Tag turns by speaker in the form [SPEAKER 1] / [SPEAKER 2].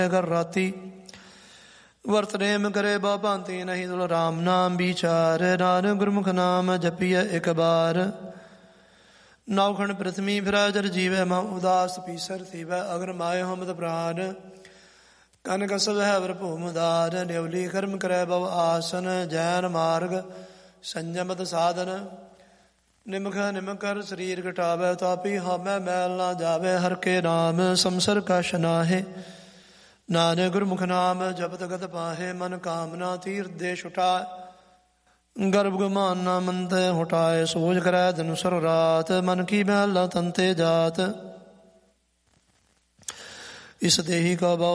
[SPEAKER 1] ਕਰ ਰਾਤੀ। ਵਰਤ ਨੇਮ ਕਰੇ ਬਹੁ ਭਾਂਤੀ, ਨਹੀਂ ਤੁਲ ਰਾਮ ਨਾਮ ਵਿਚਾਰ। ਨਾਨਕ ਗੁਰਮੁਖ ਨਾਮ ਜਪੀਐ ਇੱਕ ਬਾਰ। ਨੌਖਣ ਪ੍ਰਥਮੀ ਫਿਰੈ ਜਰ ਜੀਵੈ, ਮਹ ਉਦਾਸ ਪੀਸਰ ਥੀਵੈ। ਅਗਰ ਮਾਏ ਹਮਦ ਪ੍ਰਾਨ, ਕਨਕ ਸਵੈ ਵਰ ਭੂਮਦਾਰ। ਨਿਵਲੀ ਕਰਮ ਕਰੈ ਬਹੁ ਆਸਨ, ਜੈਨ ਮਾਰਗ ਸੰਜਮਤ ਸਾਧਨ। ਨਿਮਖ ਨਿਮਖ ਕਰ ਸਰੀਰ ਘਟਾਵੈ, ਤਾਪੀ ਹਉਮੈ ਮੈਲ ਨਾ ਜਾਵੈ। ਹਰਿ ਕੇ ਨਾਮ ਸੰਸਰ ਕਛ ਨਾਹਿ, ਨਾਨਕ ਗੁਰਮੁਖ ਨਾਮ ਜਪਤ ਗਤ ਪਾਹੇ। ਮਨ ਕਾਮਨਾ ਤੀਰਥ ਦੇ ਛੁਟਾਇ, ਗਰਭ ਗੁਮਾਨ ਨਾ ਮੰਤੈ ਹੁਟਾਏ। ਸੋਝ ਕਰੈ ਦਿਨ ਸਰ ਰਾਤ, ਮਨ ਕੀ ਮੈਲ ਨਾ ਤਨ ਤੇ ਜਾਤ। ਇਸ ਦੇਹੀ ਕਾ